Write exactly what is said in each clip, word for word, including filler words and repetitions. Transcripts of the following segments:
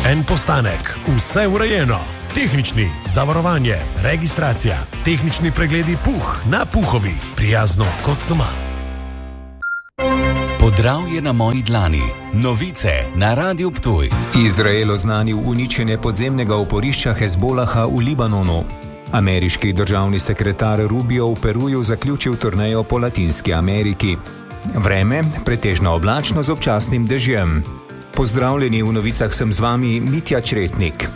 En postanek, vse urejeno. Tehnični, zavarovanje, registracija, tehnični pregledi Puh na Puhovi. Prijazno kot doma. Podravje na moji dlani. Novice na Radiu Ptuj. Izrael oznanil uničenje podzemnega oporišča Hezbolaha v Libanonu. Ameriški državni sekretar Rubio v Peruju zaključil turnejo po Latinski Ameriki. Vreme pretežno oblačno z občasnim dežjem. Pozdravljeni, v novicah sem z vami Mitja Čretnik.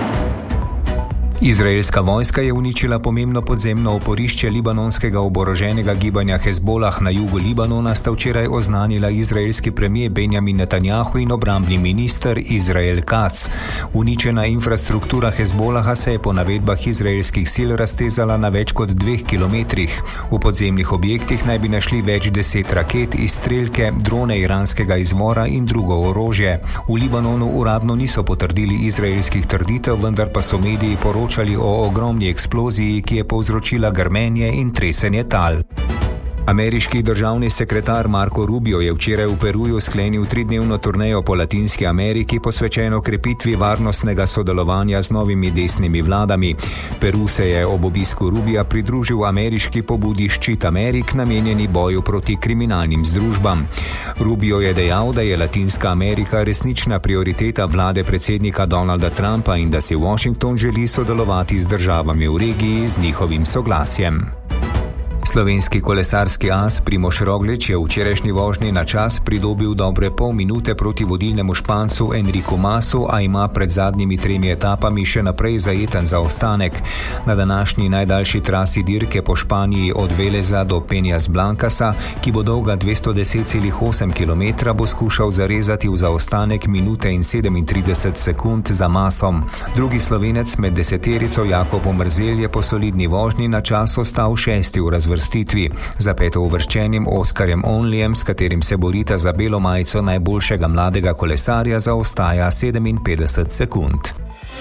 Izraelska vojska je uničila pomembno podzemno oporišče libanonskega oboroženega gibanja Hezbolah na jugu Libanona, sta včeraj oznanila izraelski premijer Benjamin Netanjahu in obrambni minister Izrael Katz. Uničena infrastruktura Hezbolaha se je po navedbah izraelskih sil raztezala na več kot dveh kilometrih. V podzemnih objektih naj bi našli več deset raket, izstrelke, drone iranskega izvora in drugo orožje. V Libanonu uradno niso potrdili izraelskih trditev, vendar pa so mediji poročali o ogromni eksploziji, ki je povzročila grmenje in tresenje tal. Ameriški državni sekretar Marco Rubio je včeraj v Peruju sklenil tridnevno turnejo po Latinski Ameriki, posvečeno krepitvi varnostnega sodelovanja z novimi desnimi vladami. Peru se je ob obisku Rubija pridružil ameriški pobudi Ščit Amerik, namenjeni boju proti kriminalnim združbam. Rubio je dejal, da je Latinska Amerika resnična prioriteta vlade predsednika Donalda Trumpa in da si Washington želi sodelovati z državami v regiji z njihovim soglasjem. Slovenski kolesarski as Primož Roglič je v včerajšnji vožnji na čas pridobil dobre pol minute proti vodilnemu Špancu Enriku Masu, a ima pred zadnjimi tremi etapami še naprej zajeten zaostanek. Na današnji najdaljši trasi dirke po Španiji od Veleza do Peñas Blancasa, ki bo dolga dvesto deset celih osem kilometra, bo skušal zarezati v zaostanek minute in sedemintrideset sekund za Masom. Drugi Slovenec med deseterico Jakob Omerzel je po solidni vožnji na čas ostal šesti v razvrstitvi. Za petouvrščenim Oskarjem Onlyjem, s katerim se borita za belo majico najboljšega mladega kolesarja, zaostaja sedeminpetdeset sekund.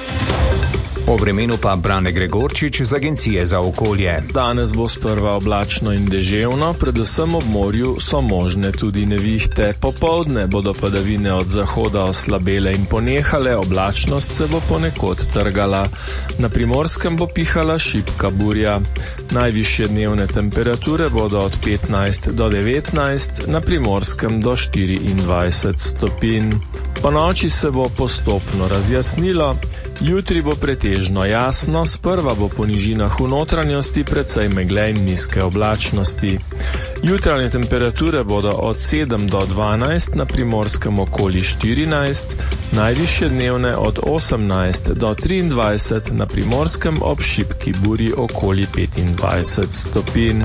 O vremenu pa Brane Gregorčič z Agencije za okolje. Danes bo sprva oblačno in deževno, predvsem ob morju so možne tudi nevihte. Popoldne bodo padavine od zahoda oslabele in ponehale, oblačnost se bo ponekod trgala. Na Primorskem bo pihala šibka burja. Najvišje dnevne temperature bodo od petnajst do devetnajst, na Primorskem do štiriindvajset stopinj. Po noči se bo postopno razjasnilo, jutri bo pretežno jasno, sprva bo po nižinah v notranjosti precej megle in nizke oblačnosti. Jutranje temperature bodo od sedem do dvanajst, na Primorskem okoli štirinajst, najvišje dnevne od osemnajst do triindvajset, na Primorskem ob šibki burji okoli petindvajset stopinj.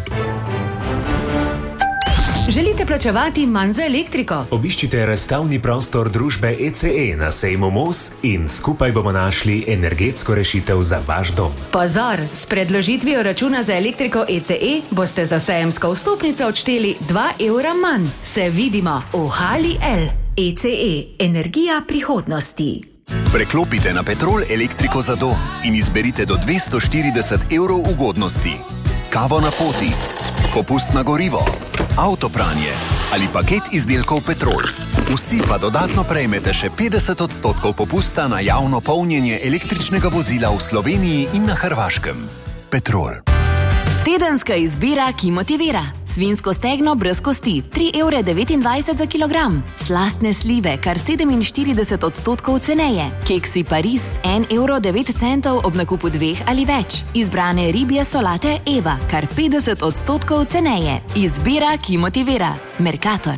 Želite plačevati manj za elektriko? Obiščite razstavni prostor družbe E C E na sejmu Mos in skupaj bomo našli energetsko rešitev za vaš dom. Pozor, s predložitvijo računa za elektriko E C E boste za sejemsko vstopnico odšteli dva evra manj. Se vidimo v Hali L. E C E, energija prihodnosti. Preklopite na Petrol elektriko za dom in izberite do dvesto štirideset evrov ugodnosti. Kavo na poti, popust na gorivo, avtopranje ali paket izdelkov Petrol. Vsi pa dodatno prejmete še petdeset odstotkov popusta na javno polnjenje električnega vozila v Sloveniji in na Hrvaškem. Petrol. Tedenska izbira, ki motivira. Svinjsko stegno brez kosti, tri evre devetindvajset za kilogram. Slastne slive, kar sedeminštirideset odstotkov ceneje. Keksi Paris, en evro devet centov ob nakupu dveh ali več. Izbrane ribje solate Eva, kar petdeset odstotkov ceneje. Izbira, ki motivira. Mercator.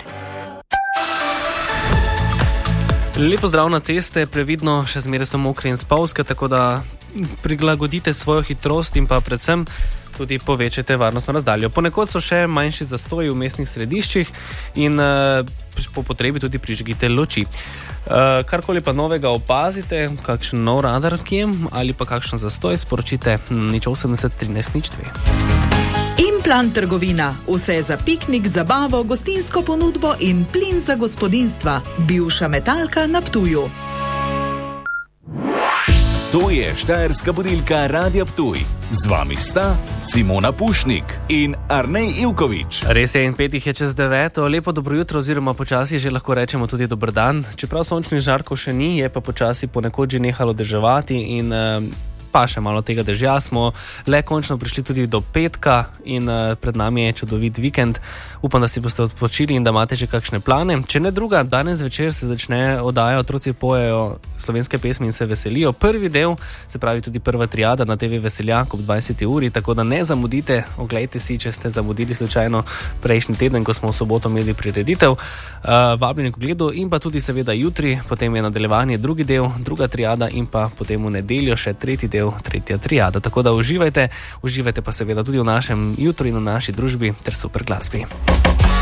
Lepo zdrav na ceste, previdno, še zmeraj so mokre in spolzke, tako da prilagodite svojo hitrost in pa predvsem tudi povečajte varnostno razdaljo. Ponekod so še manjši zastoji v mestnih središčih in uh, po potrebi tudi prižgite luči. Uh, karkoli pa novega opazite, kakšen nov radar kje ali pa kakšen zastoj, sporočite nič osemdeset trinajst nič dve. Implant trgovina. Vse za piknik, zabavo, gostinsko ponudbo in plin za gospodinstva. Bivša Metalka na Ptuju. To je štajerska budilka Radia Ptuj. Z vami sta Simona Pušnik in Arnej Ivković. Res je, in petih je čez deveto. Lepo dobro jutro oziroma počasi že lahko rečemo tudi dober dan. Čeprav sončnih žarkov še ni, je pa počasi ponekod že nehalo deževati in pa še malo tega dežja. Smo le končno prišli tudi do petka in pred nami je čudovit vikend. Upam, da si boste odpočili in da imate že kakšne plane. Če ne druga, danes večer se začne oddaja Otroci pojejo slovenske pesmi in se veselijo. Prvi del, se pravi tudi prva triada na te ve Veseljak ob dvajseti uri, tako da ne zamudite. Oglejte si, če ste zamudili slučajno prejšnji teden, ko smo v soboto imeli prireditev. Uh, vabljeni k ogledu in pa tudi seveda jutri, potem je nadaljevanje drugi del, druga triada in pa potem v nedeljo še tretji del, tretja triada. Tako da uživajte, uživajte pa seveda tudi v našem jutru in v naši družbi ter super glasbi.